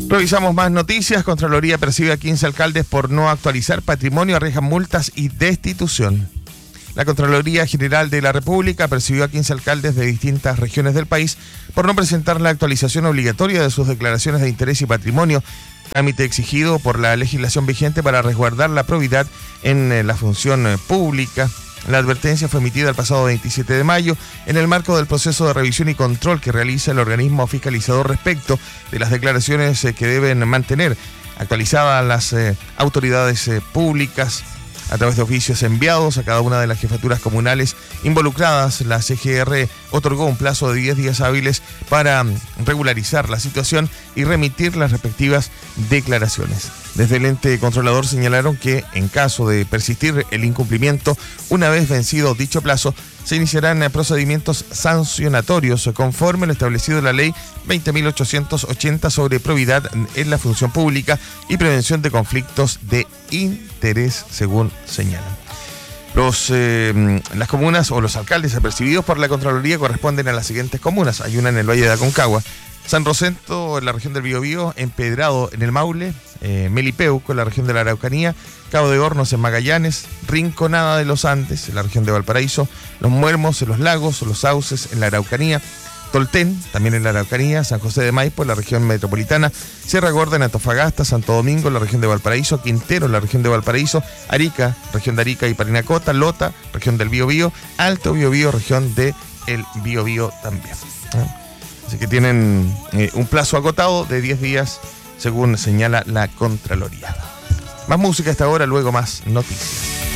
Revisamos más noticias. Contraloría percibe a 15 alcaldes por no actualizar patrimonio, arriesgan multas y destitución. La Contraloría General de la República percibió a 15 alcaldes de distintas regiones del país por no presentar la actualización obligatoria de sus declaraciones de interés y patrimonio, trámite exigido por la legislación vigente para resguardar la probidad en la función pública. La advertencia fue emitida el pasado 27 de mayo en el marco del proceso de revisión y control que realiza el organismo fiscalizador respecto de las declaraciones que deben mantener actualizadas las autoridades públicas. A través de oficios enviados a cada una de las jefaturas comunales involucradas, la CGR otorgó un plazo de 10 días hábiles para regularizar la situación y remitir las respectivas declaraciones. Desde el ente controlador señalaron que, en caso de persistir el incumplimiento, una vez vencido dicho plazo, se iniciarán procedimientos sancionatorios conforme lo establecido en la Ley 20.880 sobre probidad en la función pública y prevención de conflictos de interés, según señalan. Las comunas o los alcaldes apercibidos por la Contraloría corresponden a las siguientes comunas. Hay una en el Valle de Aconcagua, San Rosendo en la región del Biobío, Empedrado en el Maule, Melipeuco en la región de la Araucanía, Cabo de Hornos en Magallanes, Rinconada de los Andes en la región de Valparaíso, Los Muermos en los Lagos, Los Sauces en la Araucanía, Tolten, también en la Araucanía, San José de Maipo en la región metropolitana, Sierra Gorda en Antofagasta, Santo Domingo en la región de Valparaíso, Quintero en la región de Valparaíso, Arica, región de Arica y Parinacota, Lota, región del Biobío, Alto Biobío, región del Biobío también. Así que tienen un plazo agotado de 10 días, según señala la Contraloría. Más música a esta hora, luego más noticias.